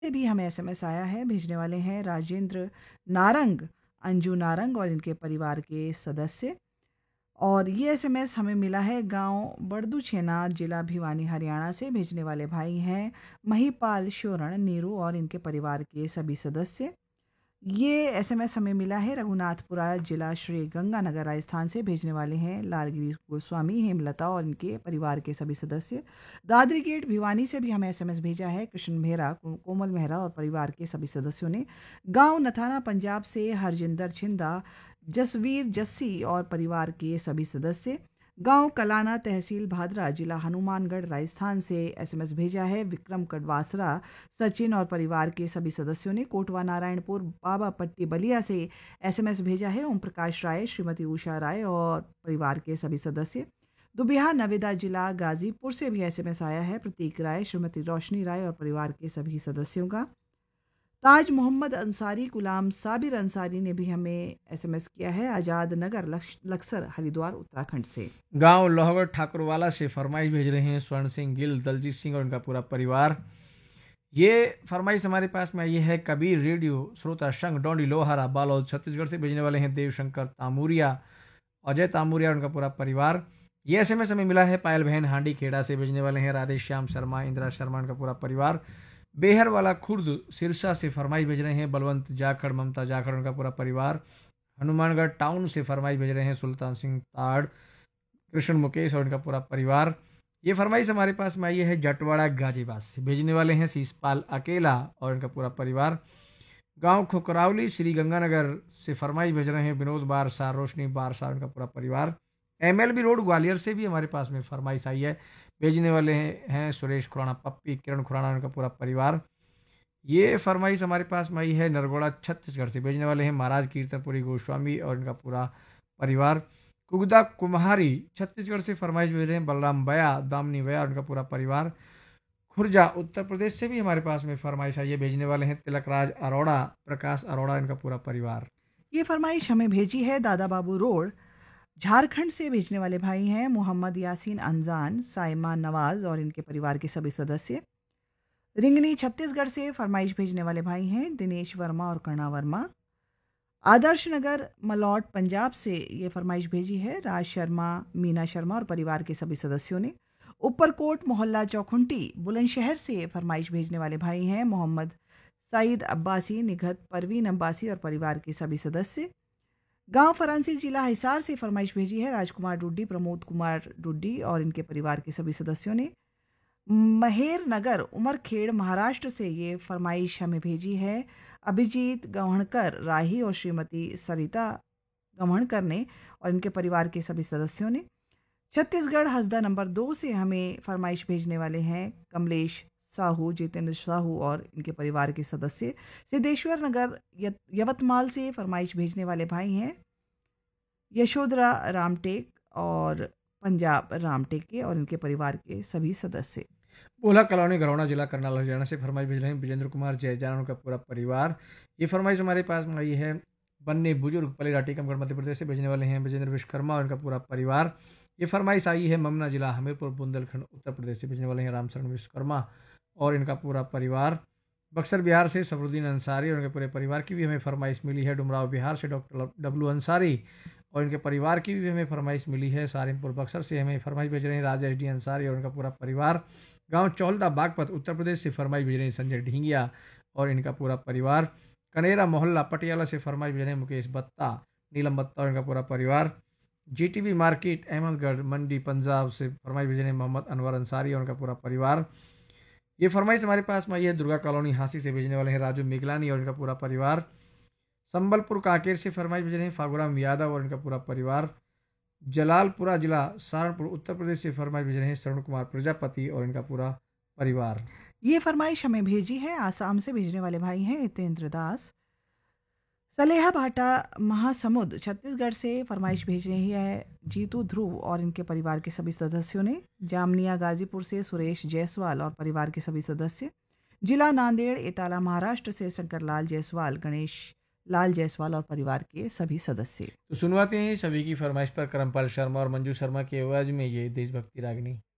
से भी हमें एसएमएस आया है। भेजने वाले हैं राजेंद्र नारंग, अंजू नारंग और इनके परिवार के सदस्य। और ये एसएमएस हमें मिला है गांव बड़दू छेना, जिला भिवानी, हरियाणा से। भेजने वाले भाई हैं महिपाल शोरण, नीरू और इनके परिवार के सभी सदस्य। ये एसएमएस हमें मिला है रघुनाथपुरा, जिला श्री गंगानगर, राजस्थान से। भेजने वाले हैं लालगिरी गोस्वामी, हेमलता और इनके परिवार के सभी सदस्य। दादरी गेट भिवानी से भी हमें एसएमएस भेजा है कृष्ण मेहरा, कोमल मेहरा और परिवार के सभी सदस्यों ने। गांव नथाना, पंजाब से हरजिंदर छिंदा, जसवीर जस्सी और परिवार के सभी सदस्य। गांव कलाना, तहसील भादरा, जिला हनुमानगढ़, राजस्थान से एसएमएस भेजा है विक्रम कड़वासरा, सचिन और परिवार के सभी सदस्यों ने। कोटवा नारायणपुर, बाबा पट्टी, बलिया से एसएमएस भेजा है ओम प्रकाश राय, श्रीमती उषा राय और परिवार के सभी सदस्य। दुबिहा नवेदा, जिला गाजीपुर से भी एसएमएस आया है प्रतीक राय, श्रीमती रोशनी राय और परिवार के सभी सदस्यों का। ताज मोहम्मद अंसारी, गुलाम साबिर अंसारी ने भी हमें एसएमएस किया है आजाद नगर, लक्सर, हरिद्वार, उत्तराखंड से। गांव लोहगढ़ ठाकुरवाला से फरमाइश भेज रहे हैं स्वर्ण सिंह गिल, दलजीत सिंह और उनका पूरा परिवार। ये फरमाइश हमारे पास में आई है कबीर रेडियो श्रोता संघ डोंडी लोहारा, बालोद, छत्तीसगढ़ से। भेजने वाले हैं देवशंकर तामूरिया, अजय तामूरिया और उनका पूरा परिवार। ये एसएमएस हमें मिला है पायल बहन हांडी खेड़ा से। भेजने वाले हैं राधेश्याम शर्मा, इंदिरा शर्मा, उनका पूरा परिवार। बेहर वाला खुर्द सिरसा से फरमाइश भेज रहे हैं बलवंत जाखड़, ममता जाखड़, उनका पूरा परिवार। हनुमानगढ़ टाउन से फरमाइश भेज रहे हैं सुल्तान सिंह ताड़, कृष्ण मुकेश और उनका पूरा परिवार। ये फरमाइश हमारे पास में आई है जटवाड़ा गाजीबाद से। भेजने वाले हैं शीशपाल अकेला और उनका पूरा परिवार। गांव खुकरावली, श्री गंगानगर से फरमाइश भेज रहे हैं विनोद बारसा, रोशनी बारसा, उनका पूरा परिवार। एमएलबी रोड ग्वालियर से भी हमारे पास में फरमाइश आई है। भेजने वाले हैं सुरेश खुराना, पप्पी, किरण खुराना, उनका पूरा परिवार। ये फरमाइश हमारे पास में आई है नरगोड़ा छत्तीसगढ़ से। भेजने वाले हैं महाराज कीर्तनपुरी गोस्वामी और इनका पूरा परिवार। कुगदा कुम्हारी छत्तीसगढ़ से फरमाइश भेज रहे हैं बलराम बया, दामनी बया और उनका पूरा परिवार। खुर्जा उत्तर प्रदेश से भी हमारे पास में फरमाइश आई है। भेजने वाले हैं तिलकराज अरोड़ा, प्रकाश अरोड़ा, इनका पूरा परिवार। ये फरमाइश हमें भेजी है दादा बाबू रोड, झारखंड से। भेजने वाले भाई हैं मोहम्मद यासीन अनजान, साइमा नवाज और इनके परिवार के सभी सदस्य। रिंगनी छत्तीसगढ़ से फरमाइश भेजने वाले भाई हैं दिनेश वर्मा और कर्णा वर्मा। आदर्श नगर मलौट, पंजाब से ये फरमाइश भेजी है राज शर्मा, मीना शर्मा और परिवार के सभी सदस्यों ने। ऊपरकोट मोहल्ला चौखुंटी, बुलंदशहर से फरमाइश भेजने वाले भाई हैं मोहम्मद सईद अब्बासी, निघत परवीन अब्बासी और परिवार के सभी सदस्य। गांव फरांसी, जिला हिसार से फरमाइश भेजी है राजकुमार डुड्डी, प्रमोद कुमार डुड्डी और इनके परिवार के सभी सदस्यों ने। महेर नगर, उमरखेड़, महाराष्ट्र से ये फरमाइश हमें भेजी है अभिजीत गवहणकर राही और श्रीमती सरिता गवहणकर ने और इनके परिवार के सभी सदस्यों ने। छत्तीसगढ़ हसदा नंबर 2 से हमें फरमाइश भेजने वाले हैं कमलेश साहू, जितेंद्र साहू और इनके परिवार के सदस्य। सिद्धेश्वर नगर यवतमाल से फरमाइश भेजने वाले भाई हैं यशोधरा रामटेक और पंजाब रामटेक के और इनके परिवार के सभी सदस्य। बोला कॉलोनी, गरौना, जिला करनाल, हरियाणा से फरमाइश भेज रहे हैं विजेंद्र कुमार जयजान, उनका पूरा परिवार। ये फरमाइश हमारे पास में आई है बन्ने बुजुर्ग, पलेरा, टीकमगढ़, मध्य प्रदेश से। भेजने वाले हैं विजेंद्र विश्वकर्मा और इनका पूरा परिवार। ये फरमाइश आई है ममना, जिला हमीरपुर, बुंदेलखंड, उत्तर प्रदेश से। भेजने वाले हैं रामशरण विश्वकर्मा और इनका पूरा परिवार। बक्सर बिहार से सफरुद्दीन अंसारी और उनके पूरे परिवार की भी हमें फरमाइश मिली है। डुमराव बिहार से डॉक्टर डब्लू अंसारी और इनके परिवार की भी हमें फरमाइश मिली है। सारिमपुर बक्सर से हमें फरमाइश भेज रहे हैं राजेश डी अंसारी और उनका पूरा परिवार। गांव चौलदा, बागपत, उत्तर प्रदेश से फरमाइश भेज रहे हैं संजय ढींगिया और इनका पूरा परिवार। कनेरा मोहल्ला, पटियाला से फरमाइश भेज रहे हैं मुकेश बत्ता, नीलम बत्ता और इनका पूरा परिवार। जीटीबी मार्केट, अहमदगढ़ मंडी, पंजाब से फरमाइश भेज रहे हैं मोहम्मद अनवर अंसारी और उनका पूरा परिवार। ये फरमाइश हमारे पास में आई है दुर्गा कॉलोनी, हांसी से। भेजने वाले हैं राजू मेघलानी और इनका पूरा परिवार। संबलपुर कांकेर से फरमाइश भेज रहे हैं फागुराम यादव और इनका पूरा परिवार। जलालपुरा, जिला सहारनपुर, उत्तर प्रदेश से फरमाइश भेज रहे हैं शरण कुमार प्रजापति और इनका पूरा परिवार। ये फरमाइश हमें भेजी है आसाम से। भेजने वाले भाई हैं हितेंद्र दास, सलेहा भाटा, महासमुंद, छत्तीसगढ़ से फरमाइश भेज रही है जीतू ध्रुव और इनके परिवार के सभी सदस्यों ने। जामनिया गाजीपुर से सुरेश जायसवाल और परिवार के सभी सदस्य। जिला नांदेड़, एताला, महाराष्ट्र से शंकरलाल जायसवाल, गणेश लाल जायसवाल और परिवार के सभी सदस्य। तो सुनवाते हैं सभी की फरमाइश पर करमपाल शर्मा और मंजू शर्मा की आवाज में ये देशभक्ति रागनी।